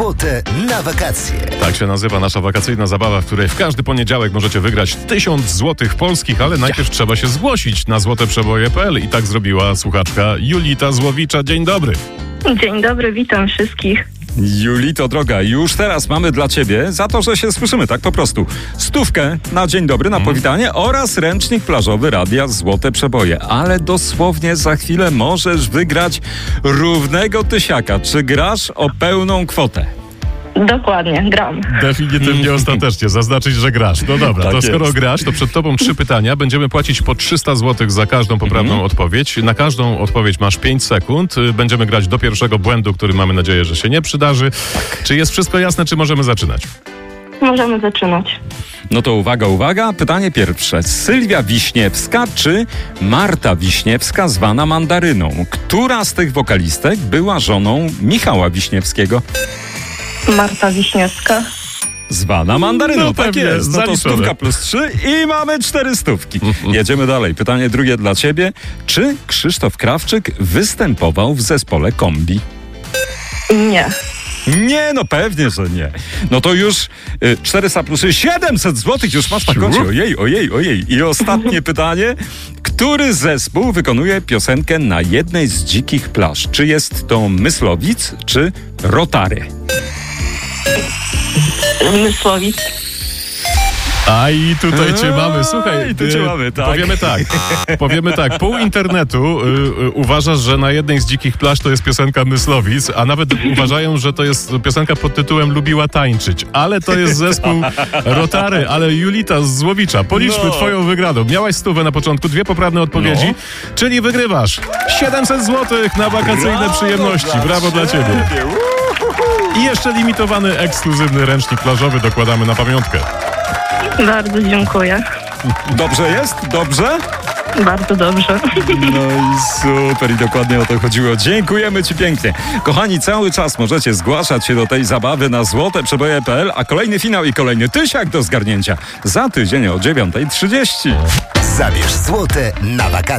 Złote na wakacje. Tak się nazywa nasza wakacyjna zabawa, w której w każdy poniedziałek możecie wygrać 1000 złotych polskich, ale najpierw trzeba się zgłosić na złoteprzeboje.pl i tak zrobiła słuchaczka Julita Złowicza. Dzień dobry. Dzień dobry, witam wszystkich. Julito droga, już teraz mamy dla ciebie, za to, że się słyszymy tak po prostu, 100 na dzień dobry, na powitanie oraz ręcznik plażowy Radia Złote Przeboje. Ale dosłownie za chwilę możesz wygrać równego tysiaka. Czy grasz o pełną kwotę? Dokładnie, gram. Definitywnie ostatecznie, zaznaczyć, że grasz. No dobra, Tak to skoro jest. grasz, to przed tobą 3 pytania. Będziemy płacić po 300 zł za każdą poprawną odpowiedź. Na każdą odpowiedź masz 5 sekund. Będziemy grać do pierwszego błędu, który mamy nadzieję, że się nie przydarzy. Czy jest wszystko jasne, czy możemy zaczynać? Możemy zaczynać. No to uwaga, pytanie pierwsze. Sylwia Wiśniewska czy Marta Wiśniewska zwana Mandaryną? Która z tych wokalistek była żoną Michała Wiśniewskiego? Marta Wiśniewska. Zwana Mandaryną, No tak pewnie, jest. No to zaliczone. 100 plus 3 i mamy 400. Jedziemy dalej. Pytanie drugie dla ciebie. Czy Krzysztof Krawczyk występował w zespole Kombi? Nie. Nie, no pewnie, że nie. No to już 400 plus 700 złotych już masz na koncie. Ojej. I ostatnie pytanie. Który zespół wykonuje piosenkę Na jednej z dzikich plaż? Czy jest to Myslowic, czy Rotary? Mysłowic. A i tutaj cię mamy. Słuchaj, tu cię mamy, tak. Powiemy tak. Pół internetu uważa, że Na jednej z dzikich plaż to jest piosenka Myslowic, a nawet uważają, że to jest piosenka pod tytułem Lubiła tańczyć. Ale to jest zespół Rotary, ale Julita z Złowicza. Policzmy twoją wygraną. Miałaś 100 na początku, 2 poprawne odpowiedzi, czyli wygrywasz 700 zł na wakacyjne przyjemności. Brawo dla ciebie. I jeszcze limitowany, ekskluzywny ręcznik plażowy dokładamy na pamiątkę. Bardzo dziękuję. Dobrze jest? Dobrze? Bardzo dobrze. No i super, i dokładnie o to chodziło. Dziękujemy ci pięknie. Kochani, cały czas możecie zgłaszać się do tej zabawy na złoteprzeboje.pl, a kolejny finał i kolejny tysiak do zgarnięcia za tydzień o 9:30. Zabierz złote na wakacje.